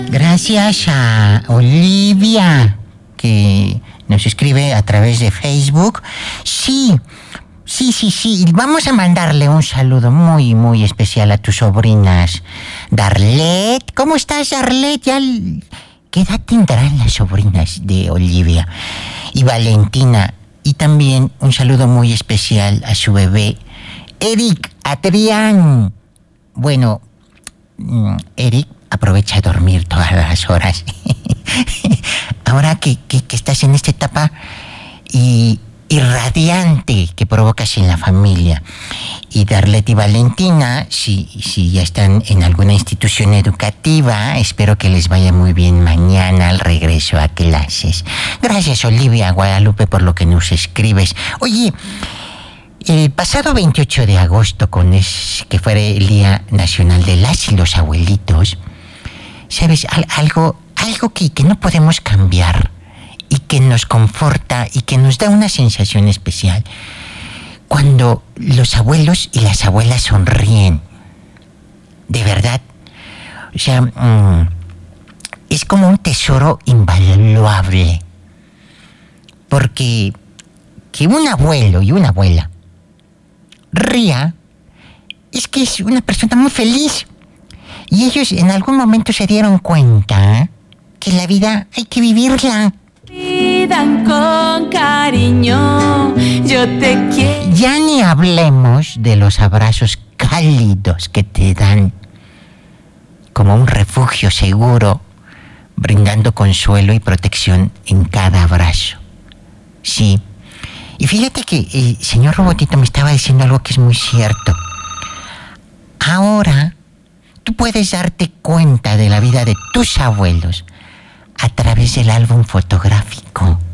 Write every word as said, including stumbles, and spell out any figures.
Gracias a Olivia, que nos escribe a través de Facebook. Sí, sí, sí, sí. Vamos a mandarle un saludo muy, muy especial a tus sobrinas. Darlet, ¿cómo estás, Darlet? Ya... ¿Qué edad tendrán las sobrinas de Olivia? Y Valentina. Y también un saludo muy especial a su bebé, Eric Adrián. Bueno, Eric aprovecha a dormir todas las horas. Ahora que, que, que estás en esta etapa y, y radiante que provocas en la familia. Y Darlet y Valentina, si, si ya están en alguna institución educativa, espero que les vaya muy bien mañana al regreso a clases. Gracias, Olivia Guadalupe, por lo que nos escribes. Oye, el pasado veintiocho de agosto, con es, que fue el Día Nacional de las y los Abuelitos, ¿sabes? Al, algo, algo que, que no podemos cambiar y que nos conforta y que nos da una sensación especial. Cuando los abuelos y las abuelas sonríen, de verdad, o sea, mmm, es como un tesoro invaluable. Porque que un abuelo y una abuela ría, es que es una persona muy feliz. Y ellos en algún momento se dieron cuenta que la vida hay que vivirla. Pidan con cariño, yo te quiero. Ya ni hablemos de los abrazos cálidos que te dan como un refugio seguro, brindando consuelo y protección en cada abrazo. Sí. Y fíjate que el señor Robotito me estaba diciendo algo que es muy cierto. Ahora tú puedes darte cuenta de la vida de tus abuelos a través del álbum fotográfico.